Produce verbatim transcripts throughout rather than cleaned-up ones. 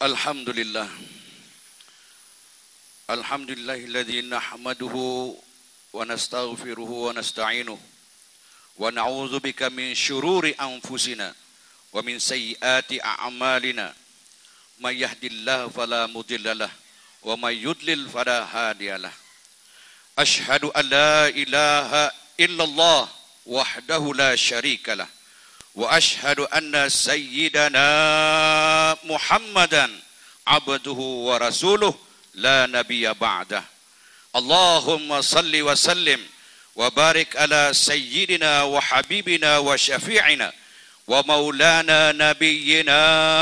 Alhamdulillah. Alhamdulillahilladzi nahmaduhu wa nastaghfiruhu wa nasta'inuhu wa na'udzu bika min syururi anfusina wa min sayyiati a'malina. May yahdihillahu fala mudhillalah wa may yudlil fala hadiyalah. Asyhadu an la ilaha illallah wahdahu la syarikalah wa asyhadu anna sayyidana Muhammadan abduhu wa rasuluh la nabiyya ba'dah. Allahumma salli wa sallim wa barik ala sayyidina wa habibina wa syafi'ina wa maulana nabiyyina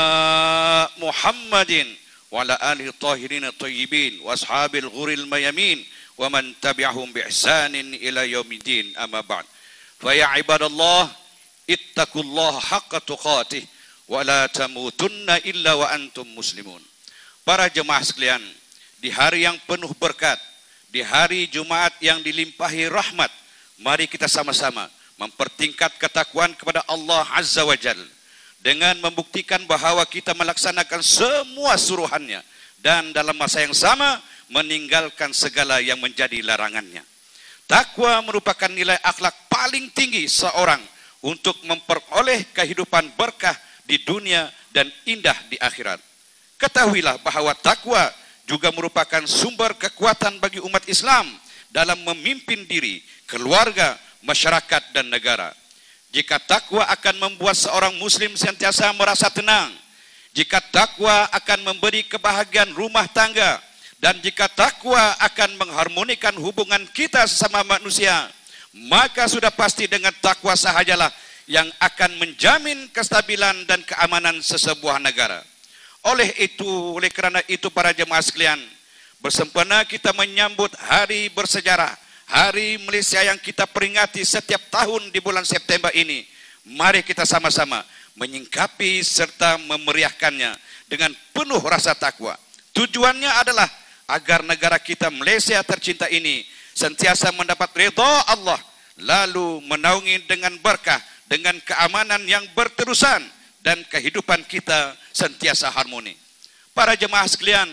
Muhammadin wa ala alihi tahirin tayyibin wa ashabil ghuril mayamin wa man tabi'ahum bi ihsanin ila yaumiddin. Amma ba'd. Fa ya ibadallah, ittaqullaha haqqa tuqatih wa la tamutunna illa wa antum muslimun. Para jemaah sekalian, di hari yang penuh berkat, di hari Jumat yang dilimpahi rahmat, mari kita sama-sama mempertingkat ketakwaan kepada Allah Azza wa Jalla dengan membuktikan bahawa kita melaksanakan semua suruhannya dan dalam masa yang sama meninggalkan segala yang menjadi larangannya. Takwa merupakan nilai akhlak paling tinggi seorang untuk memperoleh kehidupan berkah di dunia dan indah di akhirat. Ketahuilah bahawa takwa juga merupakan sumber kekuatan bagi umat Islam dalam memimpin diri, keluarga, masyarakat dan negara. Jika takwa akan membuat seorang muslim sentiasa merasa tenang, jika takwa akan memberi kebahagiaan rumah tangga, dan jika takwa akan mengharmonikan hubungan kita sesama manusia, maka sudah pasti dengan takwa sahajalah yang akan menjamin kestabilan dan keamanan sesebuah negara. Oleh itu, oleh kerana itu para jemaah sekalian, bersempena kita menyambut hari bersejarah, Hari Malaysia yang kita peringati setiap tahun di bulan September ini. Mari kita sama-sama menyingkapi serta memeriahkannya dengan penuh rasa takwa. Tujuannya adalah agar negara kita Malaysia tercinta ini sentiasa mendapat redha Allah, lalu menaungi dengan berkah, dengan keamanan yang berterusan, dan kehidupan kita sentiasa harmoni. Para jemaah sekalian,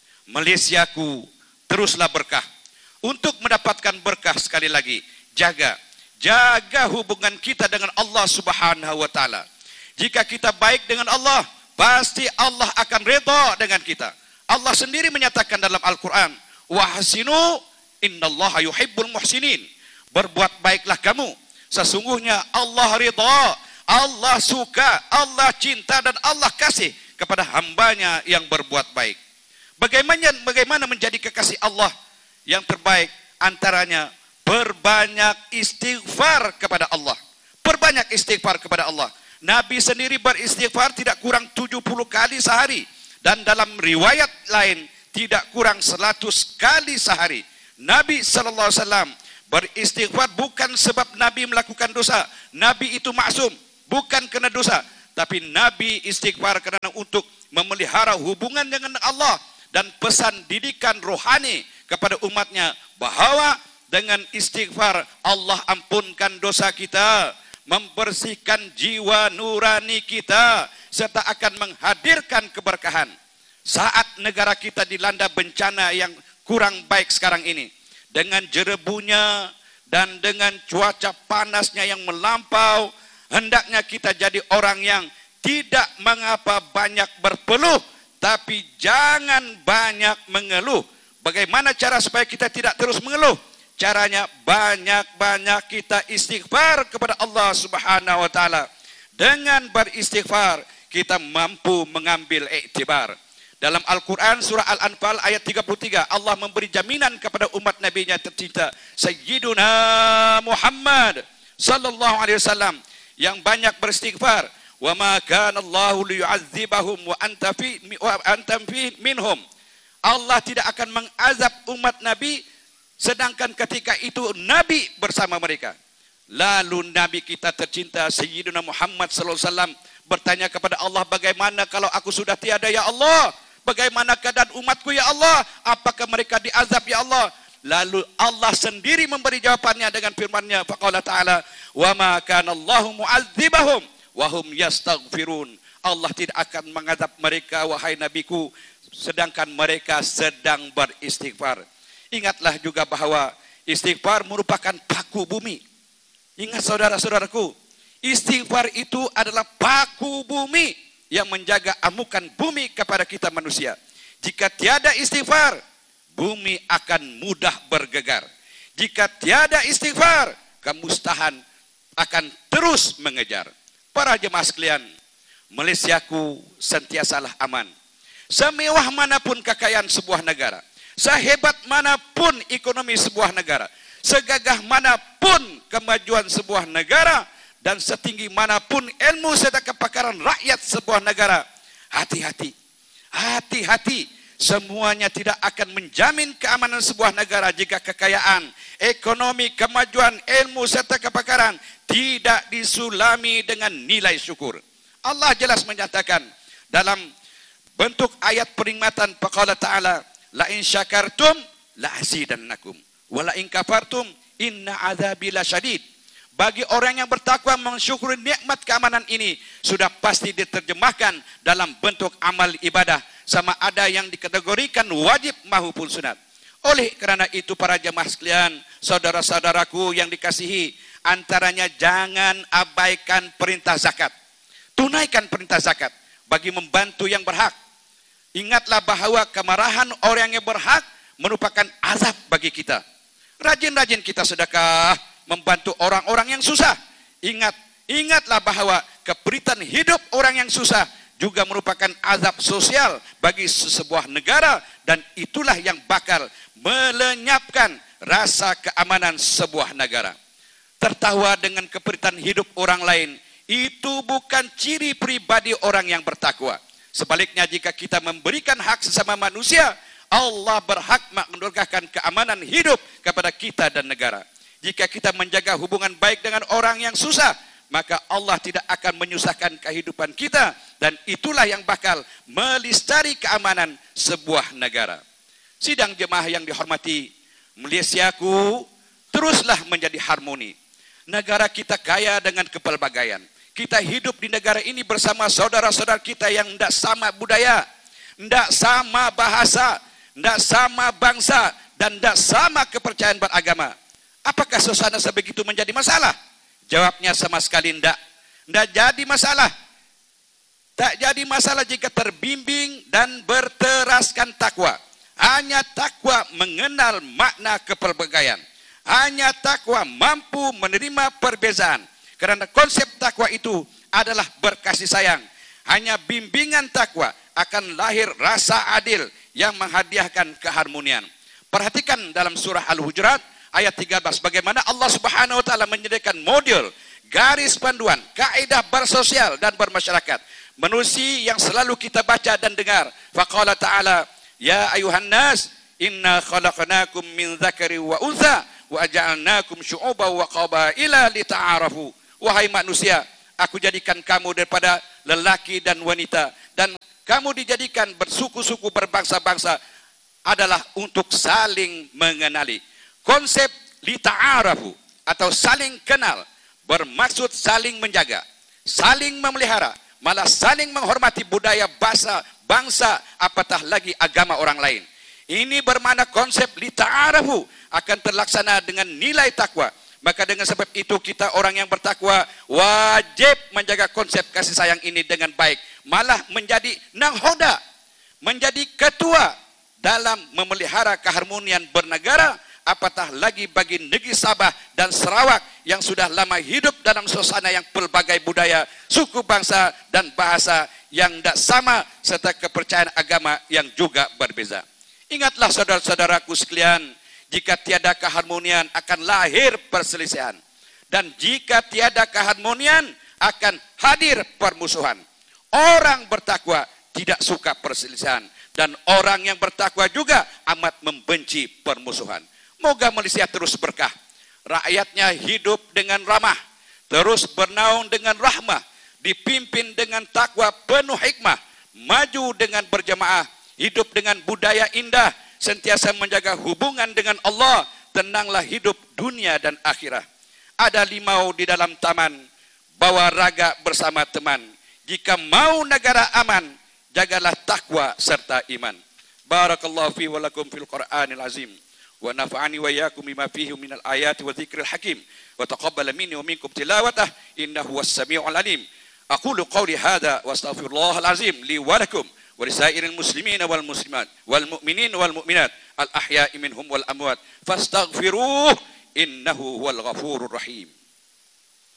Malaysiaku teruslah berkah. Untuk mendapatkan berkah, sekali lagi, jaga jaga hubungan kita dengan Allah Subhanahu wa taala. Jika kita baik dengan Allah, pasti Allah akan redha dengan kita. Allah sendiri menyatakan dalam Al-Quran, wahsinu innallaha yuhibbul muhsinin. Berbuat baiklah kamu, sesungguhnya Allah ridha, Allah suka, Allah cinta dan Allah kasih kepada hambanya yang berbuat baik. Bagaimana bagaimana menjadi kekasih Allah yang terbaik? Antaranya berbanyak istighfar kepada Allah. Perbanyak istighfar kepada Allah. Nabi sendiri beristighfar tidak kurang tujuh puluh kali sehari. Dan dalam riwayat lain tidak kurang seratus kali sehari. Nabi sallallahu alaihi wasallam beristighfar bukan sebab Nabi melakukan dosa. Nabi itu maksum, bukan kena dosa. Tapi Nabi istighfar kerana untuk memelihara hubungan dengan Allah dan pesan didikan rohani kepada umatnya bahawa dengan istighfar Allah ampunkan dosa kita, membersihkan jiwa nurani kita, serta akan menghadirkan keberkahan. Saat negara kita dilanda bencana yang kurang baik sekarang ini, dengan jerebunya dan dengan cuaca panasnya yang melampau, hendaknya kita jadi orang yang tidak mengapa banyak berpeluh, tapi jangan banyak mengeluh. Bagaimana cara supaya kita tidak terus mengeluh? Caranya banyak-banyak kita istighfar kepada Allah Subhanahu wa taala. Dengan beristighfar kita mampu mengambil iktibar. Dalam Al-Quran surah Al-Anfal ayat tiga puluh tiga, Allah memberi jaminan kepada umat Nabi-Nya tercinta Sayyiduna Muhammad sallallahu alaihi wasallam yang banyak beristighfar. Wa ma kana Allahu liyu'adzibahum wa anta fi wa antum fi minhum. Allah tidak akan mengazab umat Nabi sedangkan ketika itu Nabi bersama mereka. Lalu Nabi kita tercinta Sayyidina Muhammad sallallahu alaihi wasallam bertanya kepada Allah, bagaimana kalau aku sudah tiada ya Allah? Bagaimana keadaan umatku ya Allah? Apakah mereka diazab ya Allah? Lalu Allah sendiri memberi jawabannya dengan firman-Nya, faqala ta'ala, wa ma kana Allahu mu'adzibahum wa hum yastaghfirun. Allah tidak akan mengadab mereka, wahai nabiku, sedangkan mereka sedang beristighfar. Ingatlah juga bahwa istighfar merupakan paku bumi. Ingat saudara-saudaraku, istighfar itu adalah paku bumi yang menjaga amukan bumi kepada kita manusia. Jika tiada istighfar, bumi akan mudah bergegar. Jika tiada istighfar, kemustahan akan terus mengejar. Para jemaah sekalian, Malaysiaku sentiasalah aman. Semewah manapun kekayaan sebuah negara, sehebat manapun ekonomi sebuah negara, segagah manapun kemajuan sebuah negara, dan setinggi manapun ilmu serta kepakaran rakyat sebuah negara, hati-hati, hati-hati, semuanya tidak akan menjamin keamanan sebuah negara jika kekayaan, ekonomi, kemajuan, ilmu serta kepakaran tidak disulami dengan nilai syukur. Allah jelas menyatakan dalam bentuk ayat peringatan, faqala ta'ala, la in syakartum la azidannakum wa la in kafartum inna adzabi lasyadid. Bagi orang yang bertakwa mensyukuri nikmat keamanan ini sudah pasti diterjemahkan dalam bentuk amal ibadah, sama ada yang dikategorikan wajib maupun sunat. Oleh karena itu para jemaah sekalian, saudara-saudaraku yang dikasihi, antaranya jangan abaikan perintah zakat. Tunaikan perintah zakat bagi membantu yang berhak. Ingatlah bahwa kemarahan orang yang berhak merupakan azab bagi kita. Rajin-rajin kita sedekah, membantu orang-orang yang susah. Ingat, ingatlah bahwa keperitan hidup orang yang susah juga merupakan azab sosial bagi sebuah negara, dan itulah yang bakal melenyapkan rasa keamanan sebuah negara. Tertawa dengan keperitan hidup orang lain itu bukan ciri pribadi orang yang bertakwa. Sebaliknya, jika kita memberikan hak sesama manusia, Allah berhak menganugerahkan keamanan hidup kepada kita dan negara. Jika kita menjaga hubungan baik dengan orang yang susah, maka Allah tidak akan menyusahkan kehidupan kita, dan itulah yang bakal melestari keamanan sebuah negara. Sidang jemaah yang dihormati, Malaysiaku teruslah menjadi harmoni. Negara kita kaya dengan kepelbagaian. Kita hidup di negara ini bersama saudara-saudara kita yang tidak sama budaya, tidak sama bahasa, tidak sama bangsa, dan tidak sama kepercayaan beragama. Apakah suasana sebegitu menjadi masalah? Jawabnya sama sekali tidak. Tidak jadi masalah. Tak jadi masalah jika terbimbing dan berteraskan takwa. Hanya takwa mengenal makna kepelbagaian. Hanya takwa mampu menerima perbezaan. Karena konsep takwa itu adalah berkasih sayang. Hanya bimbingan takwa akan lahir rasa adil yang menghadiahkan keharmonian. Perhatikan dalam surah Al-Hujurat ayat tiga belas, bagaimana Allah Subhanahu wa taala menyediakan model, garis panduan, kaidah bersosial dan bermasyarakat. Menerusi yang selalu kita baca dan dengar. Faqala ta'ala, ya ayuhan nas, inna khalaqnakum min dzakari wa untha wa ja'alnakum syu'uban wa qabaila lita'arafu. Wahai manusia, aku jadikan kamu daripada lelaki dan wanita, dan kamu dijadikan bersuku-suku, berbangsa-bangsa adalah untuk saling mengenali. Konsep lita'arafu atau saling kenal bermaksud saling menjaga, saling memelihara, malah saling menghormati budaya bahasa bangsa, apatah lagi agama orang lain. Ini bermakna konsep lita'arafu akan terlaksana dengan nilai takwa. Maka dengan sebab itu kita orang yang bertakwa wajib menjaga konsep kasih sayang ini dengan baik. Malah menjadi nanghoda, menjadi ketua dalam memelihara keharmonian bernegara, apatah lagi bagi negeri Sabah dan Sarawak yang sudah lama hidup dalam suasana yang pelbagai budaya, suku bangsa dan bahasa yang tidak sama, serta kepercayaan agama yang juga berbeza. Ingatlah saudara-saudaraku sekalian, jika tiada keharmonian akan lahir perselisihan, dan jika tiada keharmonian akan hadir permusuhan. Orang bertakwa tidak suka perselisihan, dan orang yang bertakwa juga amat membenci permusuhan. Moga Malaysia terus berkah, rakyatnya hidup dengan ramah, terus bernaung dengan rahmah, dipimpin dengan takwa penuh hikmah, maju dengan berjamaah, hidup dengan budaya indah, sentiasa menjaga hubungan dengan Allah, tenanglah hidup dunia dan akhirat. Ada limau di dalam taman, bawa raga bersama teman. Jika mau negara aman, jagalah takwa serta iman. Barakallahu fi wa lakum fil Qur'anil azim. Wa nafa'ani wa iyyakum bima fihi minal ayati wa dzikril hakim. Wa taqabbala minni wa minkum tilawatah innahu was-sami'ul alim. Aqulu qawli hadza wa astaghfirullahal azim li wa lakum wa lisairil muslimin wal muslimat wal mu'minin wal mu'minat al ahya'i minhum wal amwat fastaghfiruh innahu huwal ghafurur rahim.